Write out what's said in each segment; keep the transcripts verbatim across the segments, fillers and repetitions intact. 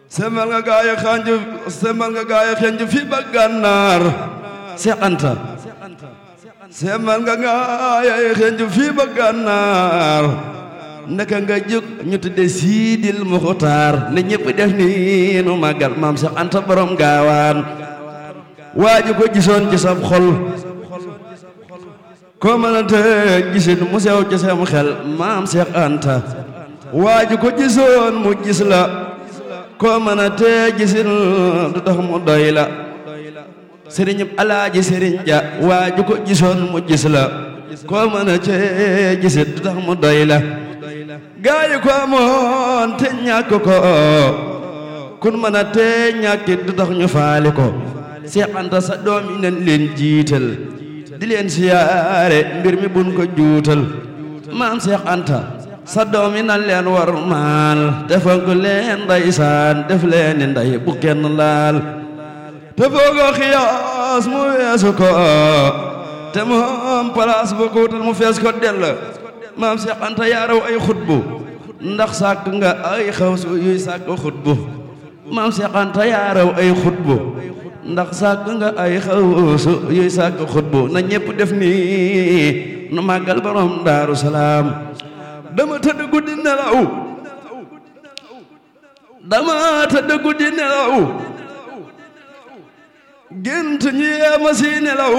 semal nga gaay xanju semal nga gaay xanju fi ba Gànnaar Seex Anta semal nga gaay xanju fi ba Gànnaar naka nga jóg ñu tudde Siidil Muxtaar ne ñëpp def ni nu màggal maam Seex Anta borom gaawaan waaju ko gisoon ci sam xol ko mënante gisin mu sew ci sam xel maam Seex Anta waaju ko gisoon mu gis la ko mënante gisin du tax mu doy la sëriñ Alaaji Sëriñ Ja waaju ko gisoon mu gis la ko mënante gisin du tax mu doy la gaayu ko amoon te ñàkk ko kun mënante ñàkkit du tax ñu faali ko Seex Anta sa doom yi nañ leen jiital di leen siyaare mbir mi buñ ko juutal maam Seex Anta sa doom yi nan leen war maal defal ko leen ndeysaan def leen ni ndey bu kenn laal te foogoo xiyaas mu weesu ko te moom palaas bu ko wutal mu fees ko dell maam Seex Anta yaaraw ay xutbu ndax sàkk nga ay xawsu yuy sàkk xutbu maam Seex Anta yaaraw ay xutbu ndax sàkk nga ay xawsu yuy sàkk xutbu na ñépp def nii nu màggal borom Daaru Salaam dama tëdd guddi nelaw dama tëdd guddi nelaw gént ñi yeema si nelaw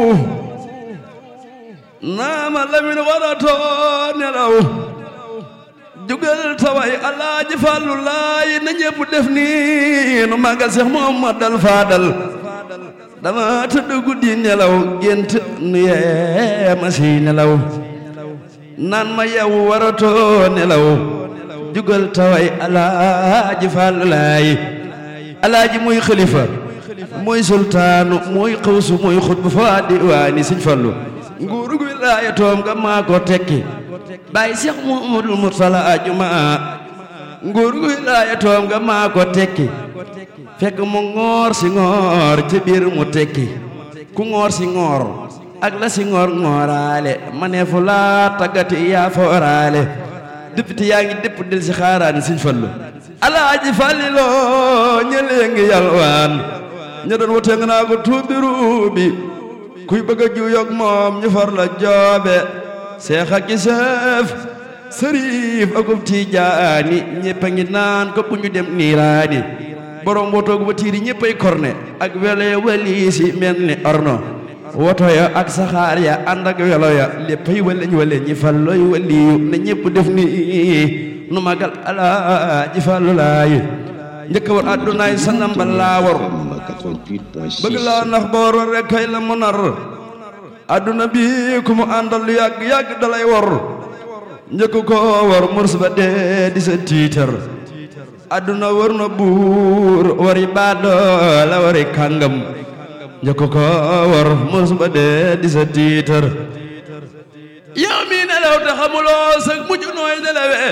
naama Lamin waratoo nelaw jugal taway Alaaji Fallu Laay na ñépp def nii nu màggal Seex Muhammadal Faadal dama tëdd guddi nelaw gént ñi yeema si nelaw naan ma yow waratoo nelaw jugal taway Alaaji Fallu Laay Alaaji muy xalifa muy sultaanu muy xawsu muy xutbu fa diwaani Sëñ Fallu nguuru gu wilaayatoom nga maa ko tekki Baay Seex Muhammadul Murtala ajuma nguuru gu wilaayatoom nga maa ko tekki fekk mu ngoor si ngoor ci biir mu tekki ku ngoor si ngoor ak la si ngoor ngooraale ma ne fu laa taggati yaa fooraale député yaa ngi dépp del si xaaraani Sëñ Fallu Alaaji Fallilo ñëlee ngi yalwaan ña doon wote nga naa ko tuubi ruubi kuy bëgg a jiw yog moom ñu far la joobe seex ak i seef sëriif akub tiijaani ñëpp a ngi naan ko bu ñu dem niiraani borom wotoog ba tiiri ñëpp ay korne ak welo ya waliisi mel ni orno woto ya ak saxaar ya ànd ak welo ya léppay waleñ waleñ ñi falloy waliyu na ñëpp def ni nu magal Alaaji Fallu Laay njëkk war addunaay sa nambal laa war bëgg laa nax ba war rek kay la mu nar adduna bi ku mu àndal yàgg yàgg dalay war njëkk ko war murs ba dee di sa tiitar adduna war na buur wari baadoo la wari kàngam njëkk ko war murs ba dee di sa tiitar yow mi nelaw te xamuloo sa mujj nooy nelawee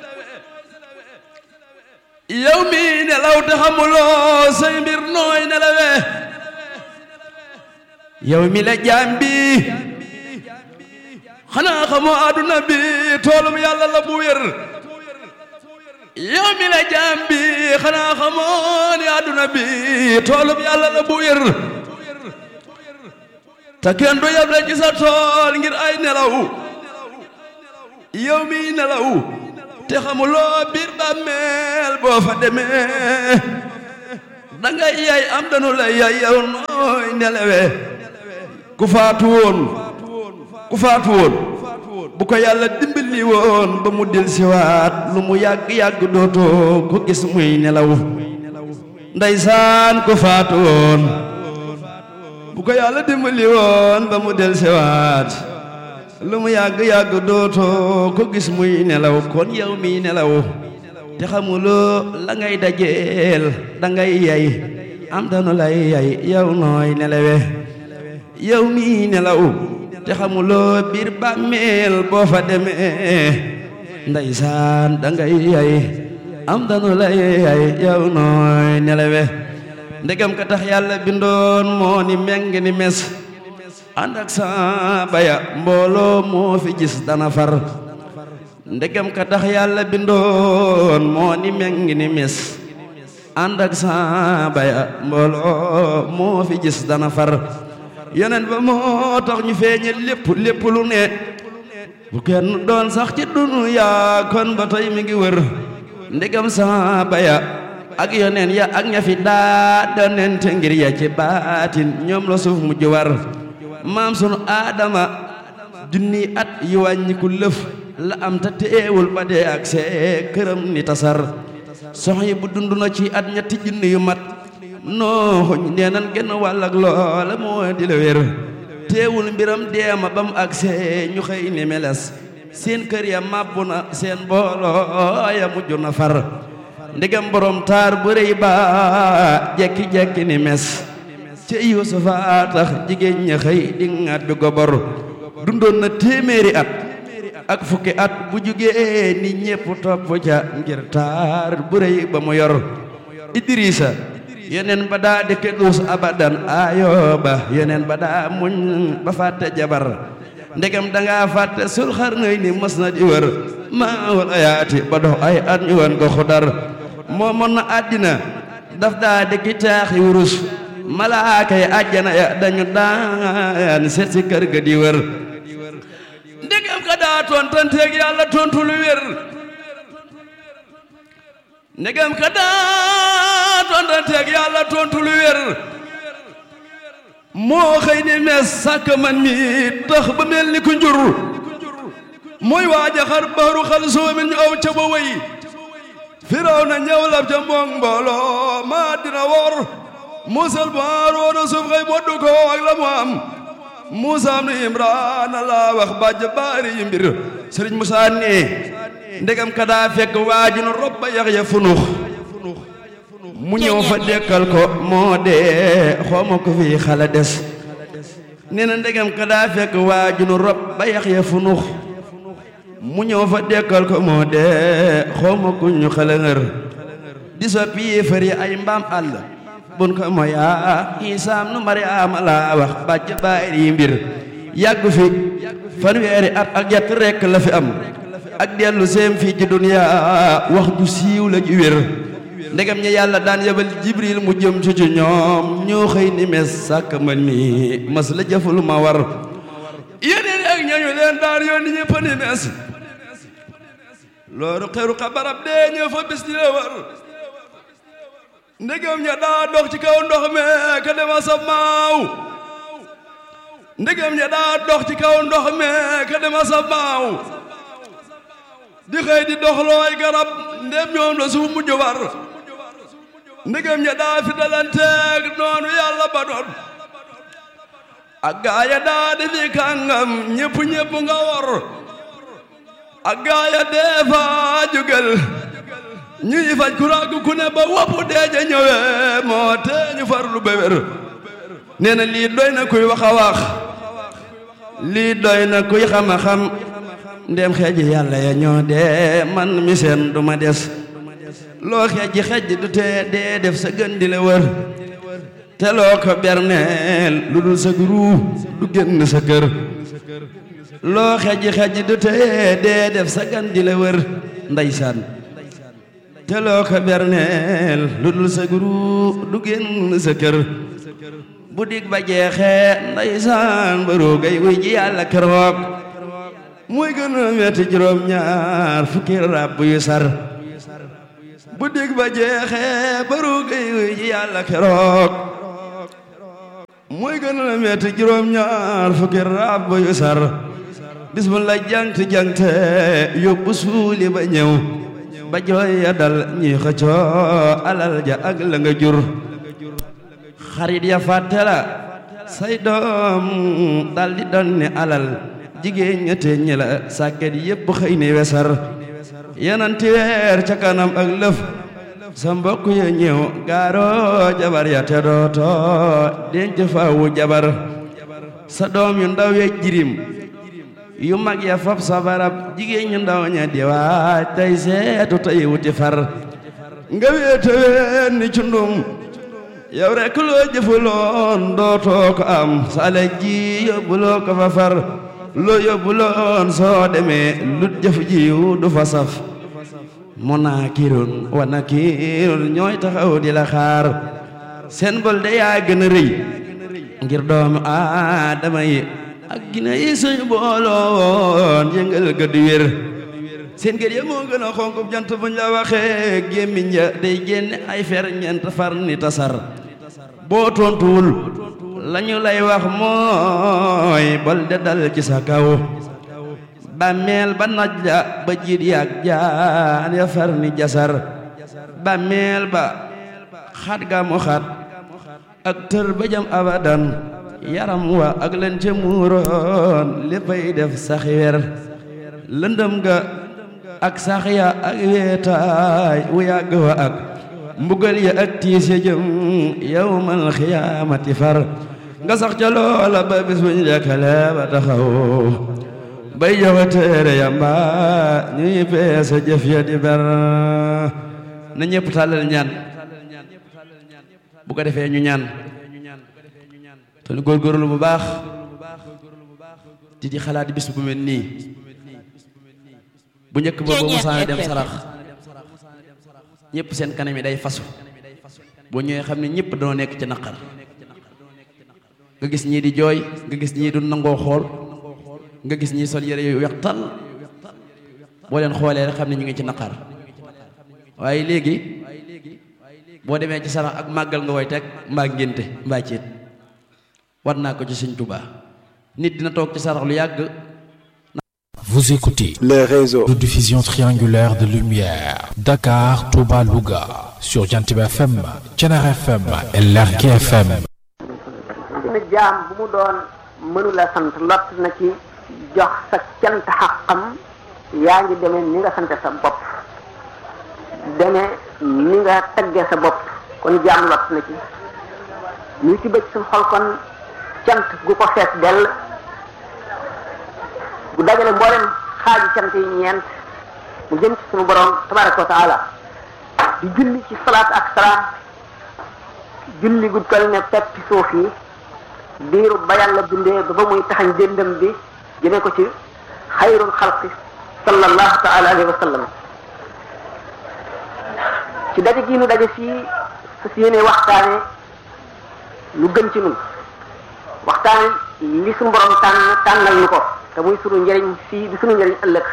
yow mi nelaw te xamuloo say mbir nooy nelawee yow mi la jambi xanaa xamoo àdduna bi toolum yàlla la bu wér yow mi la jambi xanaa xamoo ni àdduna bi toolum yàlla la bu wér te kenn du yab la ci sa tool ngir ay nelaw yow mi nelaw te xamuloo biir bàmmeel boo fa demee dangay yay am danu la yay yow nooy nelawee ku faatu woon ku faatu woon bu ko yàlla dimbali woon ba mu dil siwaat lu mu yàgg-yàgg dootoo ko gis muy nelaw ndeysaan ku faatu woon bu ko yàlla dimbali woon ba mu dil siwaat lu mu yàgg-yàgg dootoo ko gis muy nelaw kon yow mi nelaw te xamuloo la ngay dajeel dangay yay am danu lay yay yow nooy nelawe yow mi nelaw te xamuloo biir bàmmeel boo fa demee ndeysaan dangay yay am danu lay yay yow nooy nelawe ndegam ka tax yàlla bindoon moo ni meng ni mes ànd ak saaba ya mbooloo moo fi gis dana far ndegam ka tax yàlla bindoon moo ni meng ni mes ànd ak saaba ya mbooloo moo fi gis dana far yeneen ba moo tax ñu feeñe lépp lépp lu ne bu kenn doon sax ci dunya kon ba tey mi ngi wër ndegam saaba ya ak yeneen ya ak ña fi daa donente ngir ya ci baatin ñoom la suuf mujj war maam sunu aadama junni at yi wàññiku lëf la am ta teewul ba dee ak see këram ni tasar sox yi bu dund na ci at ñetti junni yu mat nooxuñ nee nan genn wàll ak loola moo di la wér teewul mbiram deema bam ak see ñu xëy ni meles seen kër ya màbbu na seen booloo ya mujj na far ndegam borom taar bu rëy ba jekki-jekki ni mes ci Yuusufa tax jigéen ña xëy di ŋaat bi gobor dundoon na téeméeri at ak fukki at bu jugee ni ñépp topp ca ngir taar bu rëy ba mu yor Idrisa yeneen ba daa dëkke duus abadan Ayoba yeneen ba daa muñ ba fàtte jabar ndegam danga fàtte sul xar ngay ni mës na di wër maawal ayaati ba dox ay at ñu wan ko xudar moo mën na àddina daf daa dëkki taaxi wurus malaaka yi àjjana ya dañu daan seet si kër ga di wër ndegam ka daa tontanteeg yàlla tontu lu wér ndegam ka daa tontanteeg yàlla tontu lu wér moo xëy ni mees sàkk man mi tax ba mel ni ku njur mooy waaja xar baaru xal soomin ñu aw ca ba way firaw na ñëw lab ca mboŋ mbooloo maa dina wor musal bu Haaroona suuf xëy moddu ko ak la mu am Muusaa ibnu Imraan la wax bàjj baari yi mbir Sëriñ Musaa ne ndegam ka daa fekk waaju nu rob ba yax ya funux mu ñëw fa dekkal ko moo dee xooma ko fi xala des nee na ndegam ka daa fekk waaju nu rob ba yax ya funux mu ñëw fa dekkal ko moo dee xooma ku ñu xala ngër di soppi yéefar yi ay mbaam àll bun ko moya Iisaa nu Maryaama la wax bàjj baay yi mbir yàggu fi fanweeri at ak yett rekk la fi am ak dellu seem fii ci duniya wax ju siiw la ju wér ndegam ñi yàlla daan yebal Jibril mu jëm ci ci ñoom ñoo xëy ni mes sàkk man mi mas la jëful ma war yeneen ak ñañu leen daan yoon ni ñëpp ni mes loolu xeru xa barab dee ñëw fa bis di la war ndegam ña daa dox ci kaw ndox me ka dema sa maaw ndegam ña daa dox ci kaw ndox me ka dema sa maaw di xëy di dox looy garab ndem ñoom la suuf mujj war ndegam ña daa fi dalanteeg noonu yàlla ba doon ak gaaya daa di fi kàngam ñépp ñépp nga wor ak gaaya dee fa jugal ñuy faj kuraagu ku ne ba wopp deeja ñëwe moo tee ñu farlu béwér nee na lii doy na kuy wax a wax lii doy na kuy xam a xam ndem xeeji yàlla ya ñoo dee man mi seen duma des loo xeeji xeej du tee dee def sa gën di la wër te loo ko berneel lu dul sa guru du génn sa kër loo xeeji xeej du tee dee def sa gën di la wër ndeysaan te loo ko berneel lu dul sa guru du génn sa kër bu dig ba jeexee ndeysaan ba roogay wuy ji yàlla keroog muy gën a metti juróom ñaar fukki rab yu sar bu dig ba jeexee ba roogay wuy ji yàlla keroog muy gën a metti juróom ñaar fukki rab yu sar bis bu la jangte jangte yóbbu suuli ba ñëw ba jooy ya dal ñi xëccoo alal ja ak la nga jur xarit ya fàtte la say doom dal di doon ne alal jigéen ñette ñi la sàkket yépp xëy ne wesar yananti weer ca kanam ak lëf sa mbokk ya ñëw gaaro jabar ya te dooto denc faawu jabar sa doom yu ndaw ya jirim yu mag ya fab sa barab jigéen ñu ndaw ña di waaj tey seetu tey wuti far nga wéete ween ni cundum yow rekk loo jëfuloon dootoo ko am sale ji yóbbuloo ko fa far loo yóbbuloon soo demee lut jëf jiw du fa saf munaakirun wa nakiirun ñooy taxaw di la xaar seen bol de yaa gën a rëy ngir doomu aadama yi ak gina yi suñu booloon yëngal ga di wér seen gër ya moo gën a xonk jant buñ la waxee gémmiñ ja day génne ay fer ñeent far ni tasar boo tontuwul lañu lay wax mooy bol de dal ci sa kaw bàmmeel ba naj la ba jiit yaag jaan ya far ni jasar bàmmeel ba xat ga mu xat ak tër ba jam abadan yaram wa ak leen ca muuroon léppay def saxi wer lëndëm ga ak sax ya ak weetaay wu yàgg wa ak mbugal ya ak tiis ya jëm yawmal xiyaamati far nga sax ca loola ba bis buñ lekkale ba taxaw bay joxe téere ya mbaa ñuy peese jëf ya di ber na ñëpp tàllal ñaan bu ko defee ñu ñaan te ñu góorgóorlu bu baax di di xalaat bis bu mel nii bu njëkk ba ba musaana dem sarax ñëpp seen kanam yi day fasu boo ñëwee xam ne ñëpp dañoo nekk ci naqar nga gis ñii di jooy nga gis ñii du nangoo xool nga gis ñii sol yére yu weex tal boo leen xoolee rek xam ne ñu ngi ci naqar waaye léegi boo demee ci sarax ak màggal nga koy teg mbaa ngénte mbaa ceet war naa ko ci Sëñ Tuubaa nit dina toog ci sarax lu yàgg. Vous écoutez les réseaux de diffusion triangulaire de lumière Dakar, Touba, Louga sur Jantib F M, Thiénaba F M et Lergui F M. na jaam bu mu doon mënula sant lott na ci jox sa cant xaqam yaa ngi demee ni nga sante sa bopp demee ni nga tagge sa bopp kon jaam lott na ci ñu ci bëgg suñ xol kon cant gu ko fees dell bu dajale mboolem xaaji cant yi ñeent mu jëm ci suñu borom tabaraka wa taala di julli ci salaat ak salaam julli gu toll ne peppi suuf yi diiru ba yàlla bindee ba ba muy taxañ déndam bi jëmee ko ci xayrul xalqi sallallahu taala alayhi wa sallam ci daje gii nu daje fii su si yéene waxtaane lu gën ci nun waxtaane li suñu borom tànn tànnal ñu ko te muy sunu njëriñ fii di sunu njëriñ ëllëg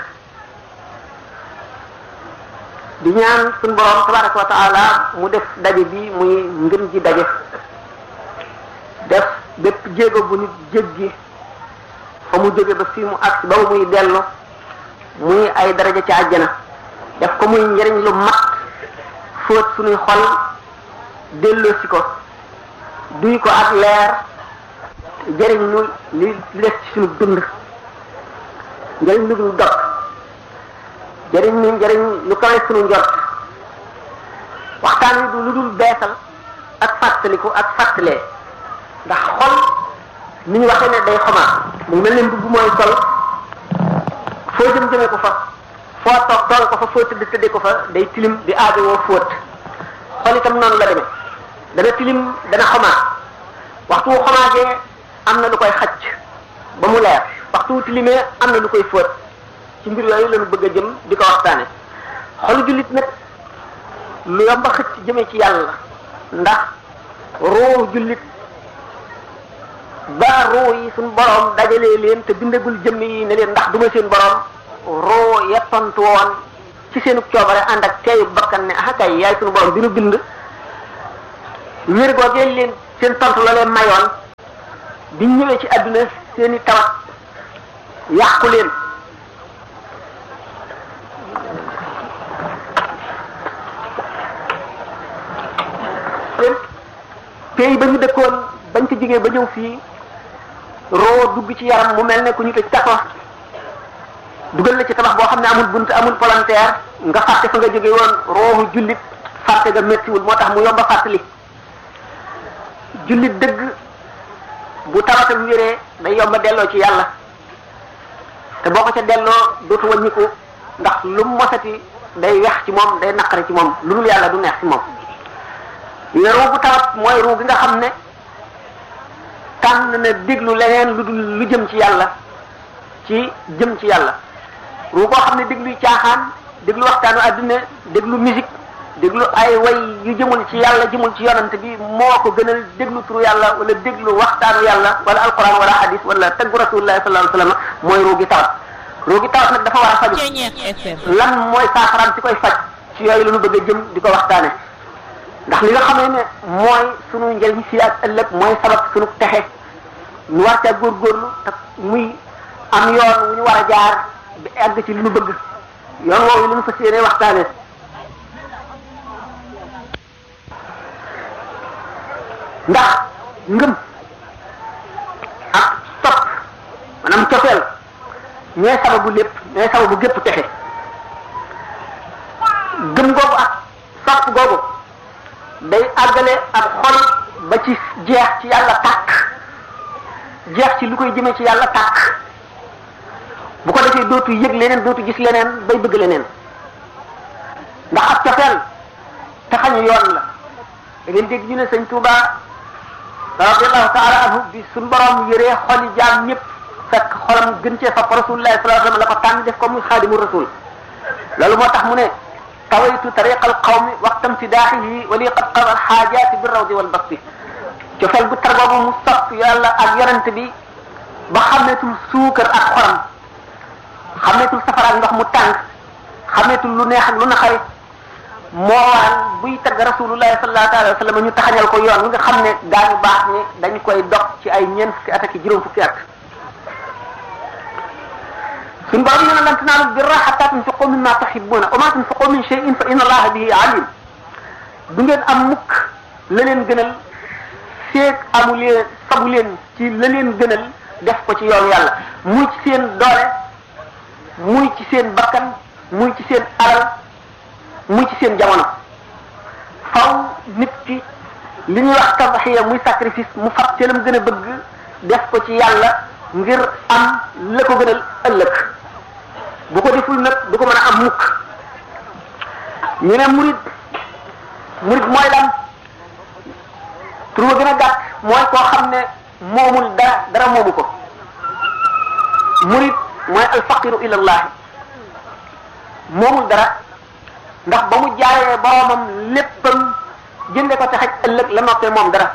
di ñaan suñu borom tabaraka wa taala mu def daje bi muy ngën ji daje def bépp jéego bu nit jéggi fa mu jóge ba fii mu agsi ba muy dellu muy ay daraja ci àjjana def ko muy njëriñ lu mat fóot suñuy xol delloosi ko duy ko ak leer jëriñ ñu li li des ci suñu dund njëriñ lu dul dog jëriñ ñu njëriñ lu kawe suñu njort waxtaan wi du lu dul beesal ak fàttaliku ak fàttalee ndax xol ni ñu waxee ne day xomaat mu mel ne mbubb mooy sol foo jëm jëmee ko fa foo toog tool ko fa foo tëdd tëddee ko fa day tilim di aajo woo fóot xol itam noonu la demee dana tilim dana xomaat waxtu wu xomaatee am na lu koy xacc ba mu leer waxtu wu tilimee am na lu koy fóot ci mbir yooyu lañu bëgg a jëm di ko waxtaane xolu jullit nag lu yomba xëcc jëmee ci yàlla ndax ruu jullit ba ruu yi suñ borom dajalee leen te bindagul jëmm yi ne leen ndax duma seen borom ruu yeppantu woon ci seenu coobare ànd ak teeyu bakkan ne ah kay yaay suñu borom bi nu bind wér googee leen seen tontu la leen mayoon biñ ñëwee ci àdduna seeni tawat yàqu leen pays ba ñu dëkkoon bañ ko jigee ba ñëw fii roo dugg ci yaram mu mel ne ku ñu tëj tabax dugal la ci tabax boo xam ne amul bunt amul palanteer nga fàtte fa nga jóge woon roohu jullit fàtte nga méttiwul moo tax mu yomba fàttali jullit dëgg bu tawatam wéree day yomba delloo ci yàlla te boo ko ca delloo dootu wàññiku ndax lu mosati day wex ci moom day naqari ci moom lu dul yàlla du neex ci moom ruu bu tawat mooy ruu gi nga xam ne tànn na déglu leneen lu dul lu jëm ci yàlla ci jëm ci yàlla ruu boo xam ne dégluy caaxaan déglu waxtaanu adduna déglu musique déglu ay way yu jëmul ci yàlla jëmul ci yonante bi moo ko gënal déglu turu yàlla wala déglu waxtaanu yàlla wala alquran wala hadis wala taggu rasulullah sallallahu alayhi wasallam mooy ruugi tawat ruugi tawat nag dafa war a faju lan mooy saafaraam ci koy faj ci yooyu la ñu bëgg a jëm di ko waxtaane ndax li nga xam ne mooy sunu njëriñ fii ak ëllëg mooy sabab sunu texe ñu war ca góorgóorlu te muy am yoon wu ñu war a jaar bi egg ci li ñu bëgg yoon woowu li ñu fas yéene waxtaane ndax ngëm ak topp maanaam cofeel ñooy sababu lépp ñooy sababu gépp texe gëm googu ak sopp googu day àggale ak xol ba ci jeex ci yàlla tàkk jeex ci lu koy jëmee ci yàlla tàkk bu ko defee dootu yëg leneen dootu gis leneen bay bëgg leneen ndax ak cofeel taxañu yoon la da ngeen dégg ñu ne sëñ Touba radiyallahu taala anhu bi suñ borom yëree xoli jaam ñëpp fekk xolam gën cee fa rasulullah sallallahu alayhi wasallam la ko tànn def ko muy xaadimu rasul loolu moo tax mu ne tawaytu tariqa al qawmi waqtam tidaaxihi wa li qad qada al xaajaati bi rawdi wal basti cofeel bu tar boobu mu sopp yàlla ak yonent bi ba xàmmeetul suukar ak xoram xàmmeetul safara ak ndox mu tàng xàmmeetul lu neex ak lu naqari moo waral buy tagg rasulullahi sallallahu alayhi wa sallam ñu taxañal ko yoon wi nga xam ne daañu baax ni dañu koy dog ci ay ñeent fukki at ak juróom fukki at suñu borom ñu ne lan tanaalu birra hatta tunfiqu mimma tuhibbuna wa ma tunfiqu min shay'in fa inna allaha bihi alim du ngeen am mukk la leen gënal feek amu leen sabu leen ci la leen gënal def ko ci yoon yàlla muy ci seen doole muy ci seen bakkan muy ci seen alal muy ci seen jamono faw nit ki li ñuy wax tadhiya muy sacrifice mu fab ci lam gën a bëgg def ko ci yàlla ngir am la ko gënal ëllëg bu ko deful nag du ko mën a am mukk ñu ne murid murid mooy lan tur wa gën a gàtt mooy koo xam ne moomul dara dara moomu ko murid mooy alfaqiru ila allah moomul dara ndax ba mu jaayee boromam léppam jënde ko te xaj ëllëg la noppee moom dara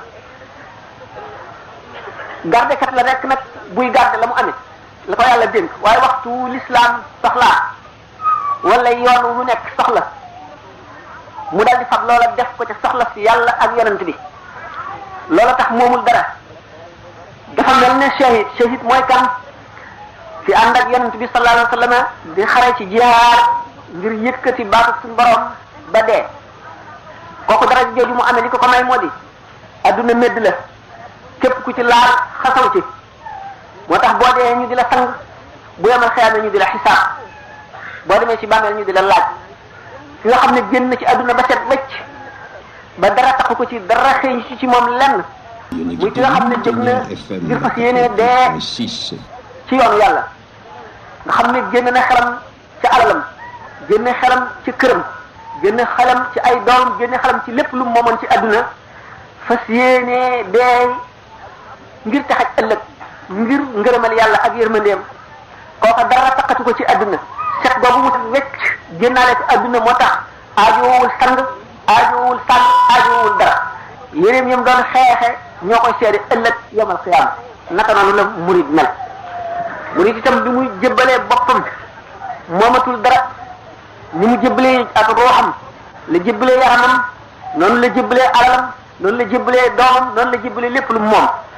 gardekat la rek nag buy garde la mu amee la ko yàlla dénk waaye waxtu l'islam soxlaa wala yoon mu nekk soxla mu daal di fab loola def ko ca soxla si yàlla ak yonent bi loola tax moomul dara dafa mel ne shahid shahid mooy kan fi ànd ak yonent bi sallallahu alayhi wa sallam di xare ci jihaar ngir yëkkati baatu suñu borom ba dee kooku dara jooju mu amee li ko ko may moo di adduna medd la képp ku ci laal xasaw ci moo tax boo dee ñu di la sang bu yemal xëyaame ñu di la xisaab boo demee ci bàmmeel ñu di la laaj ki nga xam ne génn na ci adduna ba set wecc ba dara taxu ko ci dara xëy ci ci moom lenn muy ki nga xam ne jóg na ngir fas yéene dee ci yoonu yàlla nga xam ne génn na xelam ci alalam génne xelam ci këram génne xelam ci ay doom génne xelam ci lépp lu moomoon ci adduna fas yéene dee ngir taxaj ëllëg ngir ngërëmal yàlla ak yërmandeem kooka dara taxatu ko ci adduna set boobu mu wecc génnaale ci adduna moo tax aajowul sang aajowul sang aajowul dara yéreem yam doon xeexe ñoo koy seede ëllëg yamal xiyaama naka noonu la murid mel murid itam bi muy jébbalee boppam moomatul dara ni mu jébbalee ak ruuxam la jébbalee yaramam noonu la jébbalee alalam noonu la jébbalee doomam noonu la jébbalee lépp lu moom